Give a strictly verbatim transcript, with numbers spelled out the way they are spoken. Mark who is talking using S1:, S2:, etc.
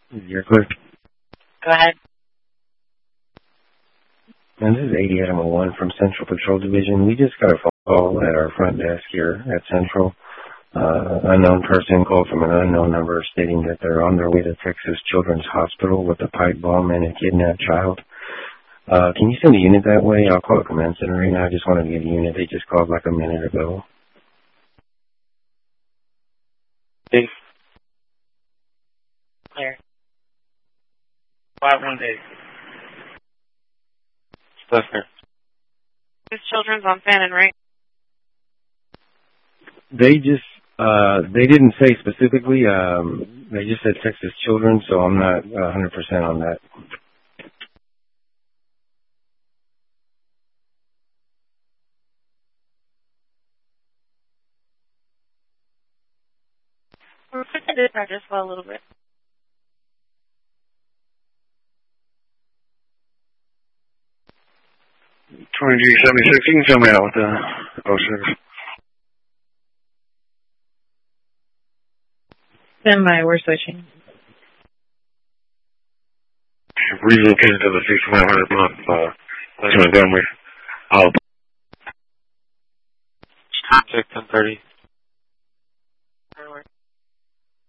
S1: You're clear.
S2: Go ahead.
S1: And this is eighty Animal one from Central Patrol Division. We just got a phone call at our front desk here at Central. Uh, unknown person called from an unknown number stating that they're on their way to Texas Children's Hospital with a pipe bomb and a kidnapped child. Uh, can you send a unit that way? I'll call the command center right now. I just wanted to get a unit. They just called like a minute ago.
S2: Dave. Clear. Five one Dave. Stuffner.
S3: This children's on Fannin, right?
S1: They just, uh, they didn't say specifically. Um, they just said Texas Children, so I'm not one hundred percent on that.
S3: We're pushing this address for a little bit.
S4: twenty-three seventy-six, you can tell me out with the oh six.
S3: Stand by, we're switching.
S4: Relocated to the sixty-five hundred block, uh, that's Montgomery. I'll
S2: Check ten thirty.